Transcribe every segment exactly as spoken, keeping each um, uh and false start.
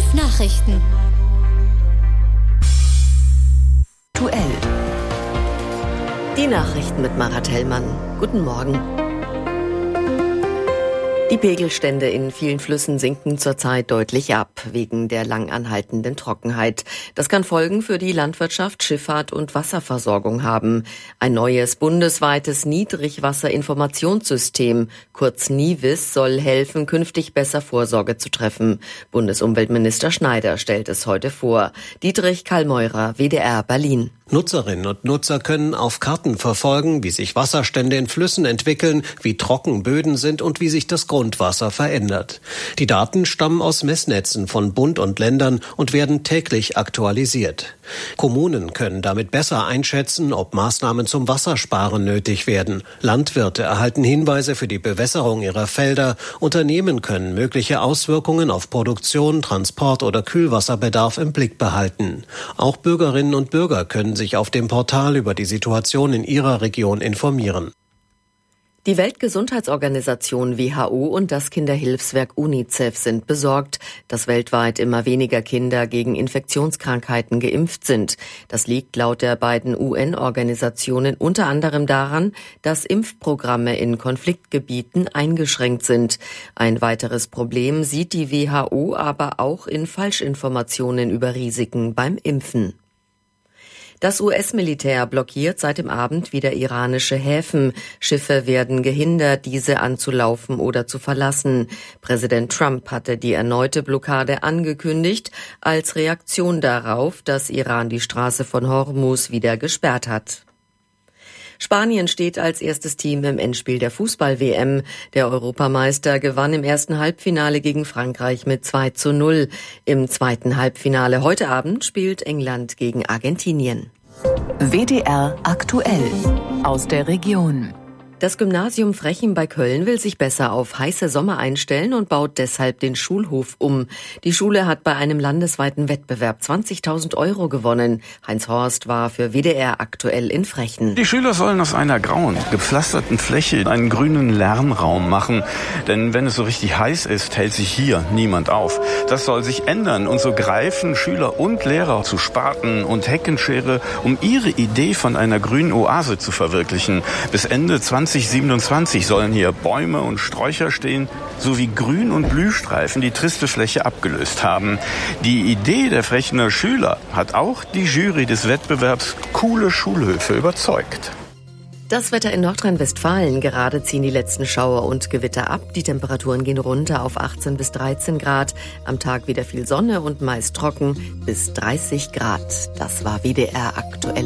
fünf Nachrichten. Aktuell. Die Nachrichten mit Marat Hellmann. Guten Morgen. Die Pegelstände in vielen Flüssen sinken zurzeit deutlich ab, wegen der lang anhaltenden Trockenheit. Das kann Folgen für die Landwirtschaft, Schifffahrt und Wasserversorgung haben. Ein neues bundesweites Niedrigwasserinformationssystem, kurz NIWIS, soll helfen, künftig besser Vorsorge zu treffen. Bundesumweltminister Schneider stellt es heute vor. Dietrich Kallmeurer, W D R Berlin. Nutzerinnen und Nutzer können auf Karten verfolgen, wie sich Wasserstände in Flüssen entwickeln, wie trocken Böden sind und wie sich das Grundwasser verändert. Die Daten stammen aus Messnetzen von Bund und Ländern und werden täglich aktualisiert. Kommunen können damit besser einschätzen, ob Maßnahmen zum Wassersparen nötig werden. Landwirte erhalten Hinweise für die Bewässerung ihrer Felder. Unternehmen können mögliche Auswirkungen auf Produktion, Transport oder Kühlwasserbedarf im Blick behalten. Auch Bürgerinnen und Bürger können sich auf dem Portal über die Situation in ihrer Region informieren. Die Weltgesundheitsorganisation W H O und das Kinderhilfswerk UNICEF sind besorgt, dass weltweit immer weniger Kinder gegen Infektionskrankheiten geimpft sind. Das liegt laut der beiden U N-Organisationen unter anderem daran, dass Impfprogramme in Konfliktgebieten eingeschränkt sind. Ein weiteres Problem sieht die W H O aber auch in Falschinformationen über Risiken beim Impfen. Das U S-Militär blockiert seit dem Abend wieder iranische Häfen. Schiffe werden gehindert, diese anzulaufen oder zu verlassen. Präsident Trump hatte die erneute Blockade angekündigt, als Reaktion darauf, dass Iran die Straße von Hormuz wieder gesperrt hat. Spanien steht als erstes Team im Endspiel der Fußball-W M. Der Europameister gewann im ersten Halbfinale gegen Frankreich mit zwei zu null. Im zweiten Halbfinale heute Abend spielt England gegen Argentinien. W D R aktuell aus der Region. Das Gymnasium Frechen bei Köln will sich besser auf heiße Sommer einstellen und baut deshalb den Schulhof um. Die Schule hat bei einem landesweiten Wettbewerb zwanzigtausend Euro gewonnen. Heinz Horst war für W D R aktuell in Frechen. Die Schüler sollen aus einer grauen, gepflasterten Fläche einen grünen Lernraum machen. Denn wenn es so richtig heiß ist, hält sich hier niemand auf. Das soll sich ändern und so greifen Schüler und Lehrer zu Spaten und Heckenschere, um ihre Idee von einer grünen Oase zu verwirklichen. Bis Ende zwanzig siebenundzwanzig sollen hier Bäume und Sträucher stehen, sowie Grün- und Blühstreifen die triste Fläche abgelöst haben. Die Idee der Frechener Schüler hat auch die Jury des Wettbewerbs Coole Schulhöfe überzeugt. Das Wetter in Nordrhein-Westfalen. Gerade ziehen die letzten Schauer und Gewitter ab. Die Temperaturen gehen runter auf achtzehn bis dreizehn Grad. Am Tag wieder viel Sonne und meist trocken bis dreißig Grad. Das war W D R aktuell.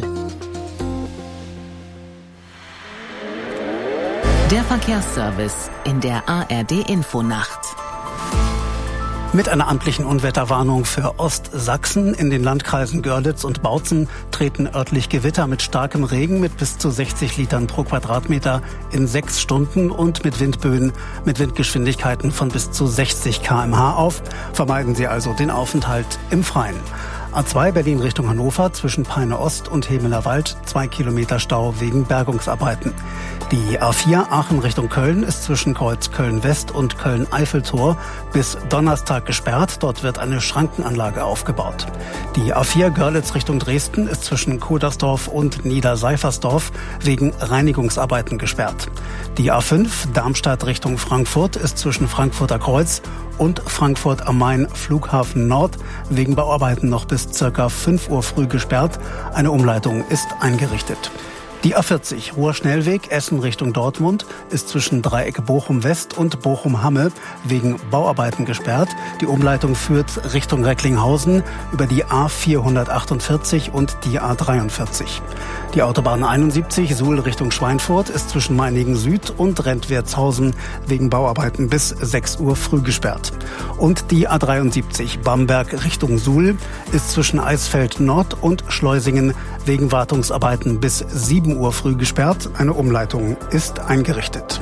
Der Verkehrsservice in der A R D-Infonacht. Mit einer amtlichen Unwetterwarnung für Ostsachsen in den Landkreisen Görlitz und Bautzen treten örtlich Gewitter mit starkem Regen mit bis zu sechzig Litern pro Quadratmeter in sechs Stunden und mit Windböen mit Windgeschwindigkeiten von bis zu sechzig Kilometer pro Stunde auf. Vermeiden Sie also den Aufenthalt im Freien. A zwei Berlin Richtung Hannover zwischen Peine Ost und Hemeler Wald, zwei Kilometer Stau wegen Bergungsarbeiten. Die A vier Aachen Richtung Köln ist zwischen Kreuz Köln-West und Köln-Eiffeltor bis Donnerstag gesperrt. Dort wird eine Schrankenanlage aufgebaut. Die A vier Görlitz Richtung Dresden ist zwischen Kodersdorf und Niederseifersdorf wegen Reinigungsarbeiten gesperrt. Die A fünf Darmstadt Richtung Frankfurt ist zwischen Frankfurter Kreuz und Frankfurt am Main Flughafen Nord wegen Bauarbeiten noch bis circa fünf Uhr früh gesperrt. Eine Umleitung ist eingerichtet. Die A vierzig Ruhr-Schnellweg Essen Richtung Dortmund ist zwischen Dreieck Bochum-West und Bochum-Hamme wegen Bauarbeiten gesperrt. Die Umleitung führt Richtung Recklinghausen über die A vierhundertachtundvierzig und die A dreiundvierzig. Die Autobahn einundsiebzig Suhl Richtung Schweinfurt ist zwischen Meiningen Süd und Rentwertshausen wegen Bauarbeiten bis sechs Uhr früh gesperrt. Und die A dreiundsiebzig Bamberg Richtung Suhl ist zwischen Eisfeld Nord und Schleusingen wegen Wartungsarbeiten bis sieben Uhr früh gesperrt. Eine Umleitung ist eingerichtet.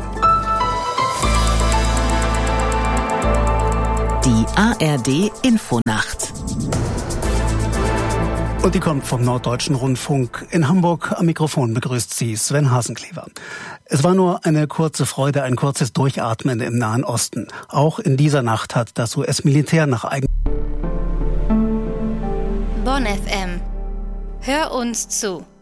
Die A R D-Infonacht. Und die kommt vom Norddeutschen Rundfunk. In Hamburg am Mikrofon begrüßt sie Sven Hasenklever. Es war nur eine kurze Freude, ein kurzes Durchatmen im Nahen Osten. Auch in dieser Nacht hat das U S-Militär nach eigenem Bonn F M. Hör uns zu.